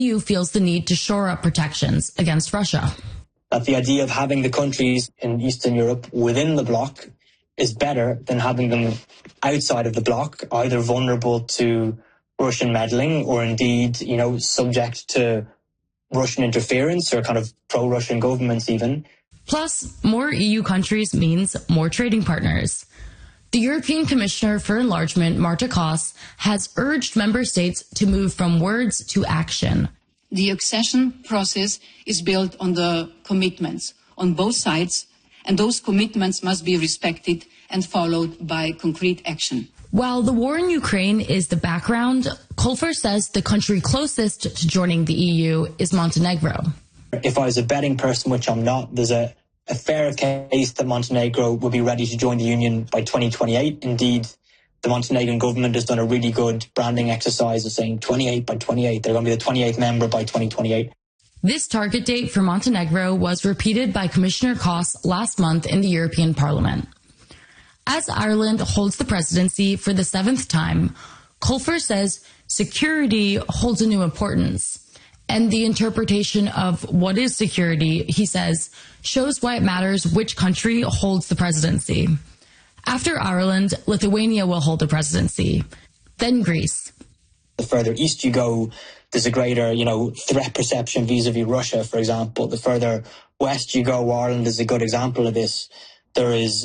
EU feels the need to shore up protections against Russia. That the idea of having the countries in Eastern Europe within the bloc is better than having them outside of the bloc, either vulnerable to Russian meddling or indeed, subject to Russian interference or kind of pro-Russian governments even. Plus, more EU countries means more trading partners. The European Commissioner for Enlargement, Marta Koss, has urged member states to move from words to action. The accession process is built on the commitments on both sides, and those commitments must be respected and followed by concrete action. While the war in Ukraine is the background, Kolfer says the country closest to joining the EU is Montenegro. If I was a betting person, which I'm not, there's a fair case that Montenegro will be ready to join the Union by 2028. Indeed, the Montenegrin government has done a really good branding exercise of saying 28 by 28. They're going to be the 28th member by 2028. This target date for Montenegro was repeated by Commissioner Koss last month in the European Parliament. As Ireland holds the presidency for the 7th time, Kolfer says security holds a new importance. And the interpretation of what is security, he says, shows why it matters which country holds the presidency. After Ireland, Lithuania will hold the presidency, then Greece. The further east you go, there's a greater, threat perception vis-a-vis Russia, for example. The further west you go, Ireland is a good example of this. There is,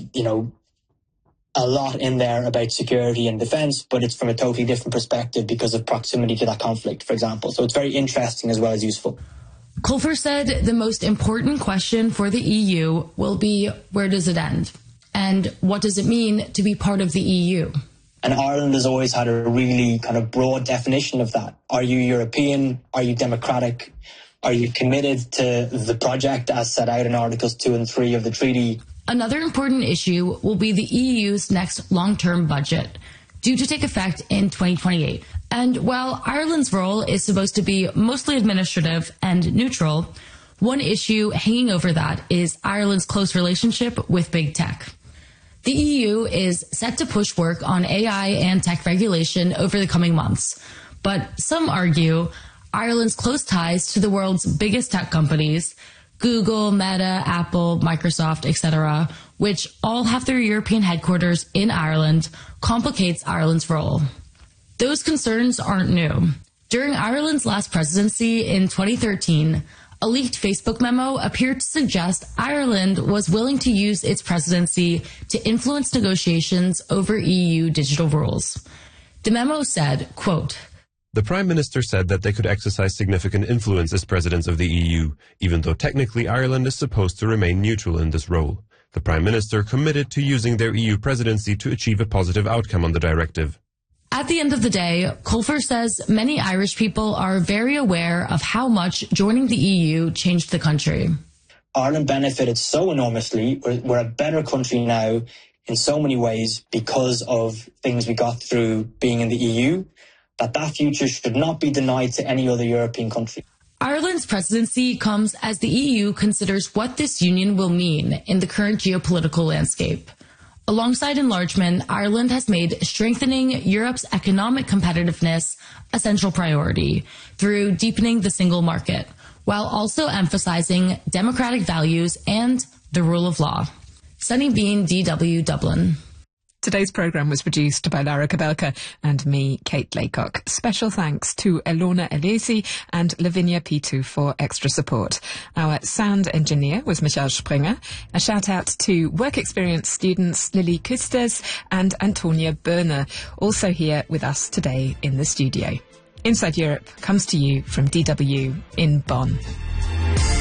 a lot in there about security and defence, but it's from a totally different perspective because of proximity to that conflict, for example. So it's very interesting as well as useful. Kolfer said the most important question for the EU will be, where does it end? And what does it mean to be part of the EU? And Ireland has always had a really kind of broad definition of that. Are you European? Are you democratic? Are you committed to the project as set out in Articles 2 and 3 of the treaty? Another important issue will be the EU's next long-term budget, due to take effect in 2028. And while Ireland's role is supposed to be mostly administrative and neutral, one issue hanging over that is Ireland's close relationship with big tech. The EU is set to push work on AI and tech regulation over the coming months, but some argue Ireland's close ties to the world's biggest tech companies, Google, Meta, Apple, Microsoft, etc., which all have their European headquarters in Ireland, complicates Ireland's role. Those concerns aren't new. During Ireland's last presidency in 2013, a leaked Facebook memo appeared to suggest Ireland was willing to use its presidency to influence negotiations over EU digital rules. The memo said, quote, "The Prime Minister said that they could exercise significant influence as presidents of the EU, even though technically Ireland is supposed to remain neutral in this role. The Prime Minister committed to using their EU presidency to achieve a positive outcome on the directive." At the end of the day, Kolfer says many Irish people are very aware of how much joining the EU changed the country. Ireland benefited so enormously. We're a better country now in so many ways because of things we got through being in the EU. That future should not be denied to any other European country. Ireland's presidency comes as the EU considers what this union will mean in the current geopolitical landscape. Alongside enlargement, Ireland has made strengthening Europe's economic competitiveness a central priority through deepening the single market, while also emphasizing democratic values and the rule of law. Sunny Bean, DW, Dublin. Today's programme was produced by Lara Kabelka and me, Kate Laycock. Special thanks to Elona Elesi and Lavinia Pitu for extra support. Our sound engineer was Michael Springer. A shout out to work experience students Lily Kustes and Antonia Berner, also here with us today in the studio. Inside Europe comes to you from DW in Bonn.